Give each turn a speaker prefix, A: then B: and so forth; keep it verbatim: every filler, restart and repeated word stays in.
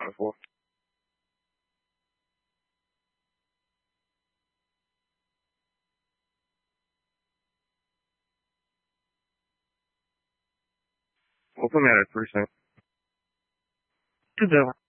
A: Wonderful. We'll put me at a percent.
B: Two zero.